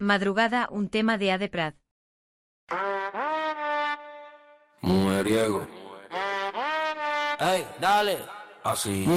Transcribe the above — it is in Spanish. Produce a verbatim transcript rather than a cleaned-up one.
Madrugada, un tema de Ade Prat. Mujeriego. Ey, dale. Así.